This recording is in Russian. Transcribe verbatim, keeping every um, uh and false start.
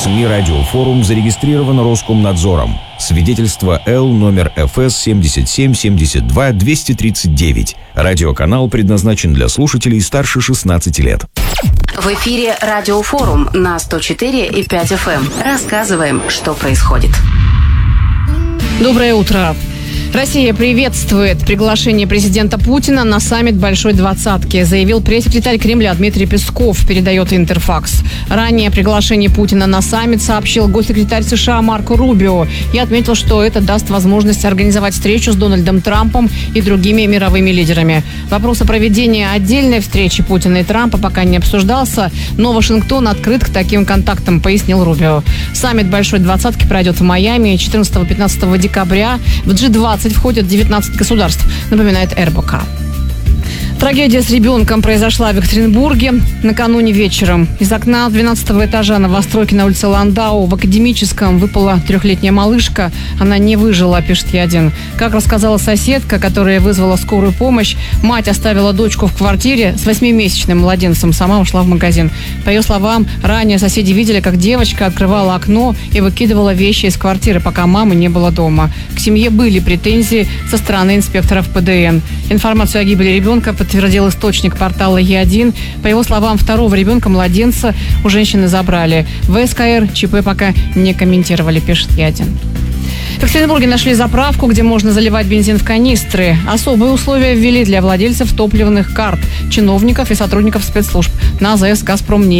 СМИ «Радиофорум» зарегистрировано Роскомнадзором. Свидетельство Л номер эф эс семьдесят семь семьдесят два двести тридцать девять. Радиоканал предназначен для слушателей старше шестнадцати лет. В эфире «Радиофорум» на сто четыре и пять эф эм. Рассказываем, что происходит. Доброе утро. Россия приветствует приглашение президента Путина на саммит Большой Двадцатки, заявил пресс-секретарь Кремля Дмитрий Песков, передает Интерфакс. Ранее о приглашении Путина на саммит сообщил госсекретарь США Марко Рубио и отметил, что это даст возможность организовать встречу с Дональдом Трампом и другими мировыми лидерами. Вопрос о проведении отдельной встречи Путина и Трампа пока не обсуждался, но Вашингтон открыт к таким контактам, пояснил Рубио. Саммит Большой Двадцатки пройдет в Майами четырнадцатого-пятнадцатого декабря. В джи двадцать входят девятнадцать государств, напоминает эр бэ ка. Трагедия с ребенком произошла в Екатеринбурге накануне вечером. Из окна двенадцатого этажа новостройки на улице Ландау в Академическом выпала трехлетняя малышка. Она не выжила, пишет Е один. Как рассказала соседка, которая вызвала скорую помощь, мать оставила дочку в квартире с восьмимесячным младенцем, сама ушла в магазин. По ее словам, ранее соседи видели, как девочка открывала окно и выкидывала вещи из квартиры, пока мамы не было дома. К семье были претензии со стороны инспекторов пэ дэ эн. Информацию о гибели ребенка подтвердил источник портала Е один. По его словам, второго ребенка, младенца, у женщины забрали. В эс ка эр ЧП пока не комментировали, пишет Е один. В Екатеринбурге нашли заправку, где можно заливать бензин в канистры. Особые условия ввели для владельцев топливных карт, чиновников и сотрудников спецслужб. На АЗС «Газпром» не